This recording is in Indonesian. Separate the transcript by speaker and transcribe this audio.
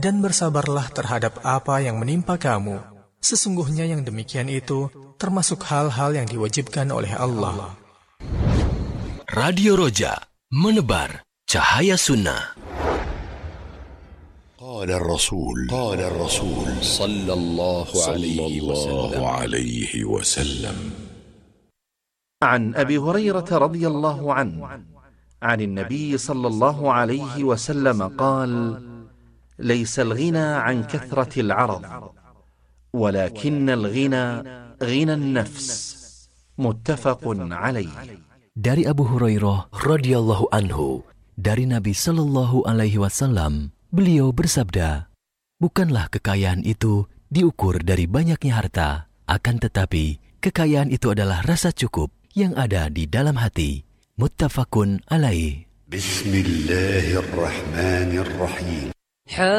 Speaker 1: dan bersabarlah terhadap apa yang menimpa kamu. Sesungguhnya yang demikian itu termasuk hal-hal yang diwajibkan oleh Allah.
Speaker 2: Radio Roja, menebar cahaya sunnah.
Speaker 3: قال الرسول صلى الله عليه وسلم
Speaker 4: عن أبي هريرة رضي الله عنه عن النبي صلى الله عليه وسلم قال: ليس الغنى عن كثرة العرض ولكن الغنى غنى النفس. متفق عليه.
Speaker 2: Dari Abu Hurairah radhiyallahu anhu, dari Nabi sallallahu alaihi wasallam, beliau bersabda, bukanlah kekayaan itu diukur dari banyaknya harta, akan tetapi kekayaan itu adalah rasa cukup yang ada di dalam hati. Muttafaqun alaih.
Speaker 3: Bismillahirrahmanirrahim.